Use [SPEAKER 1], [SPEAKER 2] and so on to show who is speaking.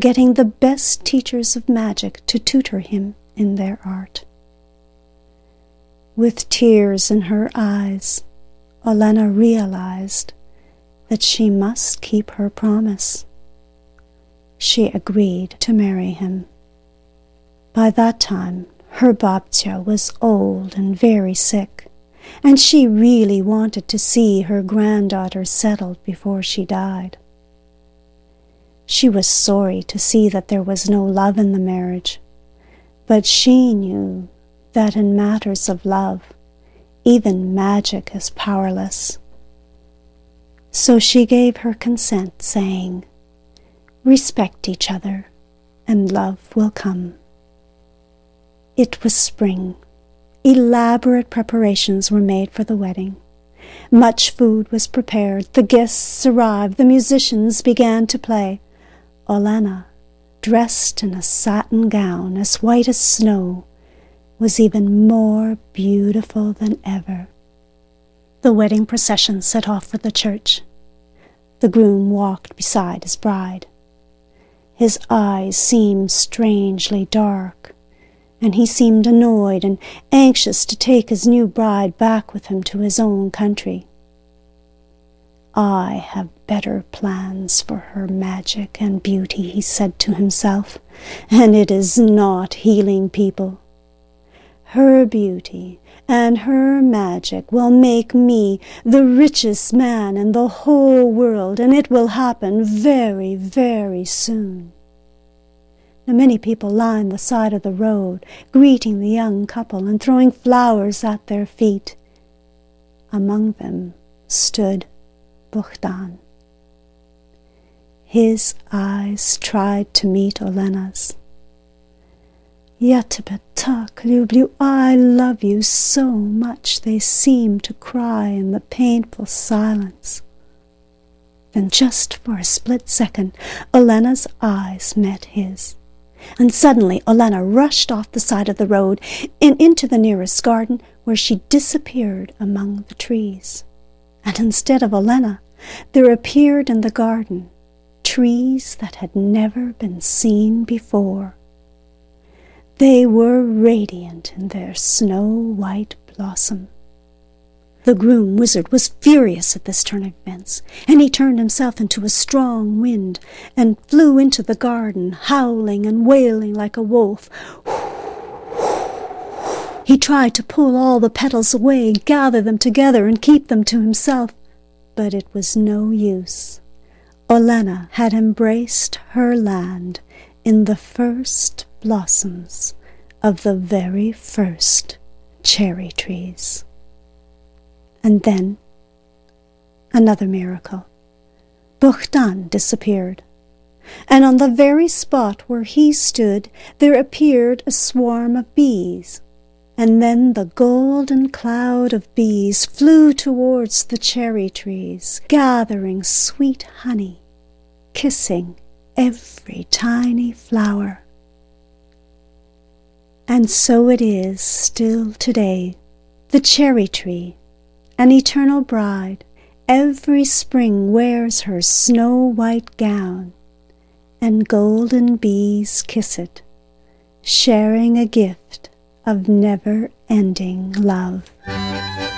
[SPEAKER 1] getting the best teachers of magic to tutor him in their art. With tears in her eyes, Olenna realized that she must keep her promise. She agreed to marry him. By that time, her Babcia was old and very sick, and she really wanted to see her granddaughter settled before she died. She was sorry to see that there was no love in the marriage, but she knew that in matters of love, even magic is powerless. So she gave her consent, saying, "Respect each other, and love will come." It was spring. Elaborate preparations were made for the wedding. Much food was prepared, the guests arrived, the musicians began to play. Olenna, dressed in a satin gown as white as snow, was even more beautiful than ever. The wedding procession set off for the church. The groom walked beside his bride. His eyes seemed strangely dark, and he seemed annoyed and anxious to take his new bride back with him to his own country. "I have better plans for her magic and beauty," he said to himself, "and it is not healing people. Her beauty and her magic will make me the richest man in the whole world, and it will happen very, very soon." Now, many people lined the side of the road, greeting the young couple and throwing flowers at their feet. Among them stood Bogdan. His eyes tried to meet Olenna's. "Я тебя так люблю, I love you so much," they seemed to cry in the painful silence. Then just for a split second, Olenna's eyes met his. And suddenly Olenna rushed off the side of the road and into the nearest garden, where she disappeared among the trees. And instead of Olenna, there appeared in the garden trees that had never been seen before. They were radiant in their snow-white blossom. The groom wizard was furious at this turn of events, and he turned himself into a strong wind and flew into the garden, howling and wailing like a wolf. He tried to pull all the petals away, gather them together, and keep them to himself, but it was no use. Olenna had embraced her land in the first blossoms of the very first cherry trees. And then, another miracle. Bogdan disappeared, and on the very spot where he stood there appeared a swarm of bees, and then the golden cloud of bees flew towards the cherry trees, gathering sweet honey, kissing every tiny flower. And so it is still today. The cherry tree, an eternal bride, every spring wears her snow-white gown, and golden bees kiss it, sharing a gift of never-ending love.